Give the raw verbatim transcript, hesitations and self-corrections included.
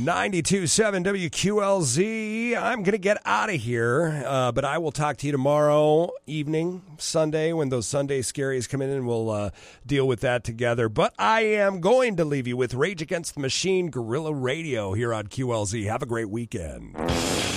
ninety-two point seven W Q L Z. I'm going to get out of here, uh, but I will talk to you tomorrow evening, Sunday, when those Sunday scaries come in, and we'll uh, deal with that together. But I am going to leave you with Rage Against the Machine Guerrilla Radio here on Q L Z. Have a great weekend.